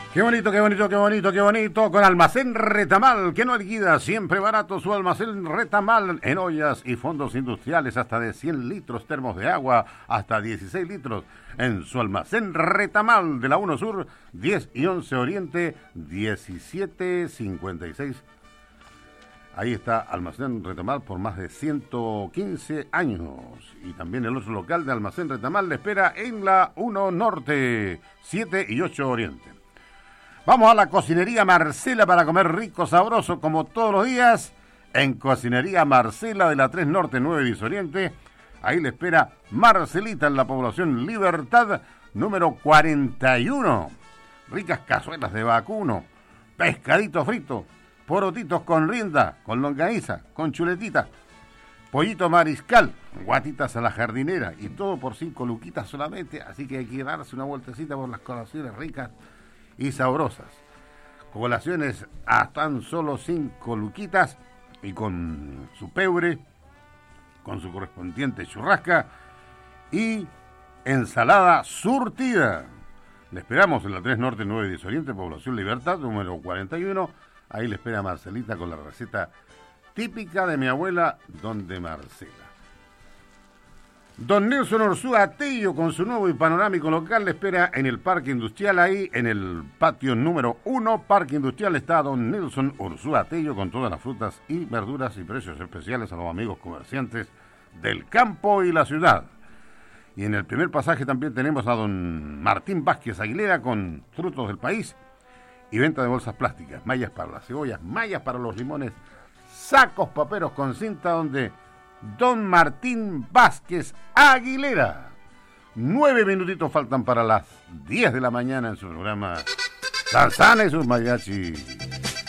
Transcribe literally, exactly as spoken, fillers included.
Qué bonito, qué bonito, qué bonito, qué bonito. Con Almacén Retamal, que no liquida, siempre barato su Almacén Retamal en ollas y fondos industriales hasta de cien litros, termos de agua hasta dieciséis litros. En su Almacén Retamal de la uno Sur, diez y once Oriente, diecisiete cincuenta y seis. Ahí está Almacén Retamal por más de ciento quince años. Y también el otro local de Almacén Retamal le espera en la uno Norte, siete y ocho Oriente. Vamos a la Cocinería Marcela para comer rico, sabroso, como todos los días. En Cocinería Marcela de la tres Norte, nueve diez Oriente. Ahí le espera Marcelita en la población Libertad, número cuarenta y uno. Ricas cazuelas de vacuno, pescadito frito, porotitos con rienda, con longaniza, con chuletita, pollito mariscal, guatitas a la jardinera y todo por cinco luquitas solamente. Así que hay que darse una vueltecita por las colaciones ricas y sabrosas. Colaciones a tan solo cinco luquitas y con su pebre, con su correspondiente churrasca y ensalada surtida. Le esperamos en la tres Norte, nueve diez Oriente, población Libertad, número cuarenta y uno. Ahí le espera Marcelita con la receta típica de mi abuela, donde Marcela. Don Nelson Ursúa Tello, con su nuevo y panorámico local, le espera en el Parque Industrial, ahí en el patio número uno, Parque Industrial, está Don Nelson Ursúa Tello con todas las frutas y verduras y precios especiales a los amigos comerciantes del campo y la ciudad. Y en el primer pasaje también tenemos a Don Martín Vázquez Aguilera con frutos del país y venta de bolsas plásticas, mallas para las cebollas, mallas para los limones, sacos paperos con cinta, donde Don Martín Vázquez Aguilera. Nueve minutitos faltan para las diez de la mañana en su programa Salsana y sus mariachis.